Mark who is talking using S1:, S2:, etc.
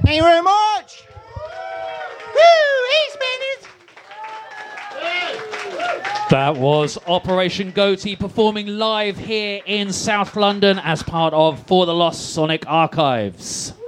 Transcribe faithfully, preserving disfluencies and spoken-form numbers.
S1: Thank you very much. Woo! Eastbenders.
S2: That was Operation Goatee performing live here in South London as part of For the Lost Sonic Archives.